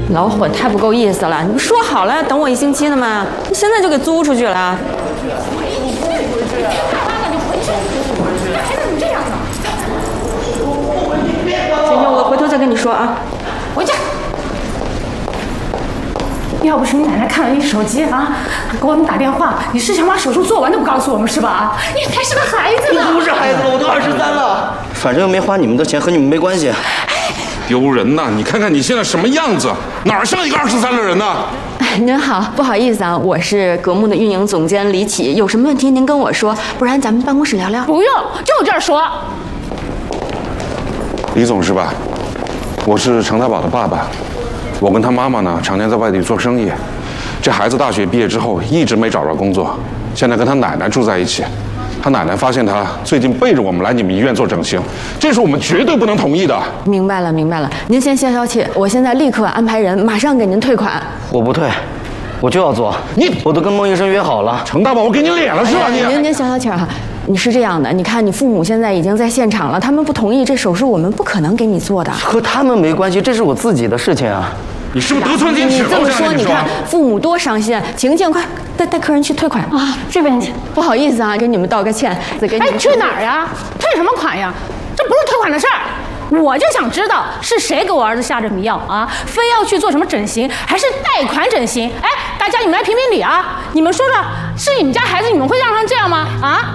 老伙太不够意思了！你不说好了要等我1星期的吗？你现在就给租出去了。行行，我回头再跟你说啊。 回去。要不是你奶奶看了你手机啊，给我们打电话，你是想把手术做完都不告诉我们是吧？啊，你还是个孩子呢。 不是孩子了，我都23了。反正又没花你们的钱，和你们没关系。 丢人呐！你看看你现在什么样子，哪像一个23的人呢？ 您好，不好意思啊，我是格木的运营总监李启，有什么问题您跟我说，不然咱们办公室聊聊。 不用，就这儿说。 李总是吧？我是程大宝的爸爸，我跟他妈妈呢，常年在外地做生意。这孩子大学毕业之后一直没找着工作，现在跟他奶奶住在一起。他奶奶发现他最近背着我们来你们医院做整形，这是我们绝对不能同意的。 明白了，明白了，您先消消气，我现在立刻安排人，马上给您退款。 我不退，我就要做。我都跟孟医生约好了。 程大宝，我给你脸了是吧？ 您消消气哈。你是这样的，你看你父母现在已经在现场了，他们不同意这手术，我们不可能给你做的。 和他们没关系，这是我自己的事情啊。 你是不是得寸进尺了？ 你这么说，你看父母多伤心。晴晴，快带客人去退款啊！这边去。 不好意思啊，给你们道个歉，再给你们。 哎，去哪儿呀？退什么款呀？这不是退款的事儿。我就想知道是谁给我儿子下这迷药啊？非要去做什么整形，还是贷款整形？哎，大家你们来评评理啊！你们说说，是你们家孩子，你们会让他这样吗？啊？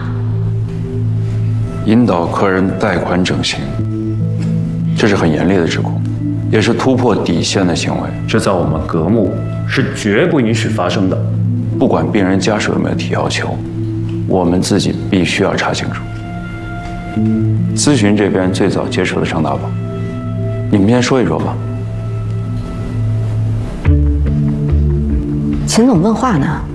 引导客人贷款整形，这是很严厉的指控，也是突破底线的行为。 这在我们格木是绝不允许发生的。 不管病人家属有没有提要求，我们自己必须要查清楚。咨询这边最早接触的程大宝，你们先说一说吧。 秦总问话呢。